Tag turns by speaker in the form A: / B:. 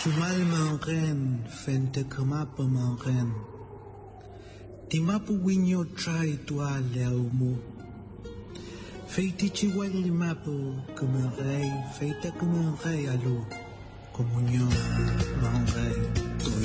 A: Chumal mangen, fente kamapa mangen. Timapu winyo try tua leumu. Feiti chiwali mapu kumerei, feita kumerei alu. Comunión mangen.